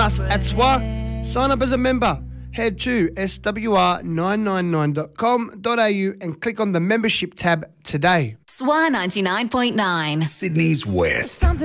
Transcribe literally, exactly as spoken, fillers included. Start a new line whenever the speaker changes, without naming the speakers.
us at S W R. Sign up as a member. Head to S W R nine nine nine dot com dot a u and click on the membership tab today.
S W R ninety-nine point nine.
Sydney's West.